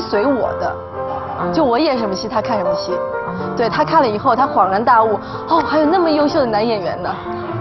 随我的，就我演什么戏他看什么戏。对，他看了以后，他恍然大悟，哦，还有那么优秀的男演员呢。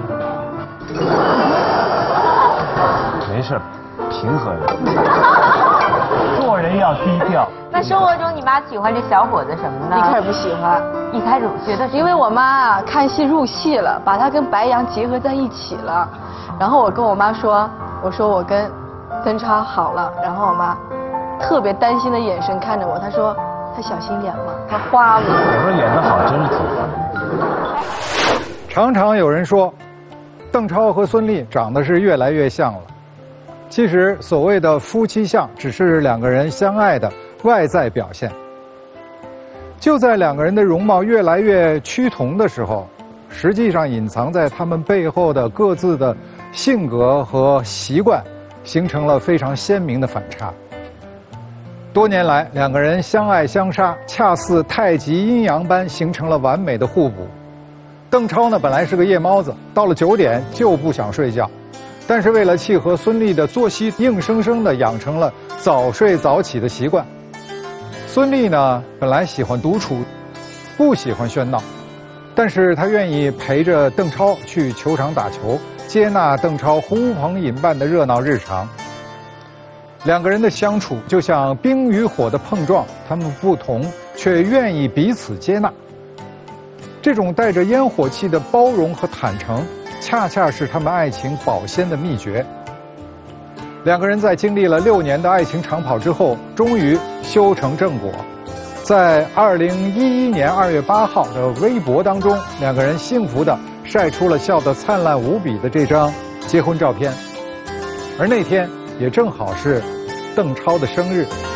没事，平和点。做人要低调。 那生活中你妈喜欢这小伙子什么呢？ 一开始不喜欢， 一开始觉得因为我妈啊看戏入戏了，把他跟白杨结合在一起了。然后我跟我妈说，我说我跟邓超好了。然后我妈特别担心的眼神看着我，她说她小心眼嘛，她花了。 我说演得好真是挺烦。 常常有人说，邓超和孙俪长得是越来越像了。其实所谓的夫妻相，只是两个人相爱的外在表现。就在两个人的容貌越来越趋同的时候，实际上隐藏在他们背后的各自的性格和习惯，形成了非常鲜明的反差。多年来，两个人相爱相杀，恰似太极阴阳般，形成了完美的互补。邓超呢，本来是个夜猫子，到了9点就不想睡觉，但是为了契合孙俪的作息，硬生生地养成了早睡早起的习惯。孙俪呢，本来喜欢独处，不喜欢喧闹，但是她愿意陪着邓超去球场打球，接纳邓超呼朋引伴的热闹日常。两个人的相处就像冰与火的碰撞，他们不同，却愿意彼此接纳。这种带着烟火气的包容和坦诚，恰恰是他们爱情保鲜的秘诀。两个人在经历了6年的爱情长跑之后，终于修成正果。在2011年2月8号的微博当中，两个人幸福地晒出了笑得灿烂无比的这张结婚照片。而那天也正好是邓超的生日。